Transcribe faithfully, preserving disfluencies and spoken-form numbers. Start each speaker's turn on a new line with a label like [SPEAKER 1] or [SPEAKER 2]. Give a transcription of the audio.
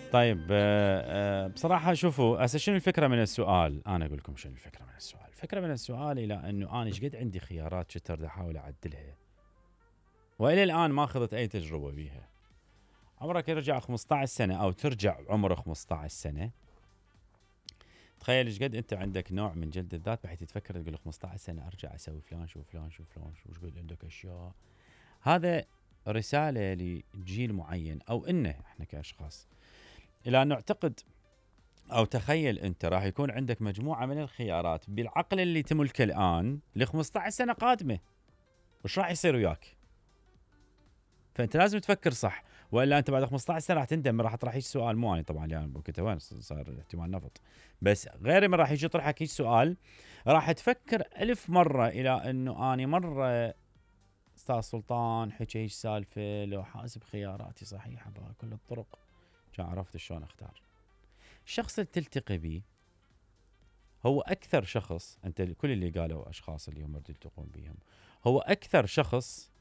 [SPEAKER 1] طيب آه، آه، بصراحة شوفوا هسه شنو الفكرة من السؤال. أنا أقول لكم شنو الفكرة من السؤال. الفكرة من السؤال إلى أنه أنا إيش قد عندي خيارات شتر دا أحاول أعدلها، وإلى الآن ما أخذت أي تجربة بيها. عمرك يرجع خمسة عشر سنة أو ترجع عمره خمسة عشر سنة، تخيل ايش قد انت عندك نوع من جلد الذات بحيث تفكر تقول خمسة عشر سنه ارجع اسوي فلان شو فلان شو فلان شو ايش قد عندك اشياء. هذا رساله لجيل معين او انه احنا كاشخاص الى ان نعتقد او تخيل انت راح يكون عندك مجموعه من الخيارات بالعقل اللي تملكه الان ل خمسة عشر سنه قادمه، وش راح يصير وياك؟ فانت لازم تفكر صح، والا انت بعد خمسة عشر سنه راح تندم. راح تطرح هيك سؤال، مو انا طبعا يعني كنت وين صار احتمال نفط، بس غيري من راح يجي يطرحك هيك سؤال راح تفكر ألف مره الى انه اني مره استاذ سلطان حكي هيك سالفه لو حاسب خياراتي صحيحه بكل الطرق كان عرفت شلون اختار. الشخص اللي تلتقي به هو اكثر شخص، انت كل اللي قالوا اشخاص اللي هم يلتقون بهم، هو اكثر شخص